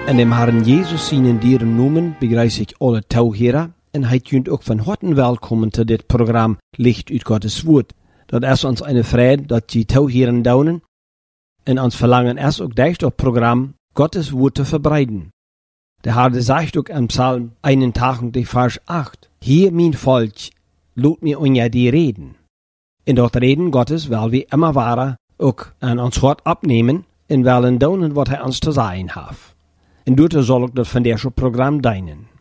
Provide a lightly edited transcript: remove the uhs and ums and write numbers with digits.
In dem Herrn Jesus seinen dieren noemen begrijs ik alle touwheren en hij kunt ook van harten welkom te dit programma Licht uit Gottes Woord. Dat is ons eine Freude, dat die touwheren daunen en ons verlangen is ook dicht op programma Gottes Woord te verbreiden. Der Herr sagt ook in Psalm 81, Vers 8, Hier mein Volk, laat mir unja die reden. En dat reden Gottes wil we immer ware ook aan ons hart opnemen en willen doen wat hij ons te zeggen heeft. En doet zal ook dat van deze programma dienen.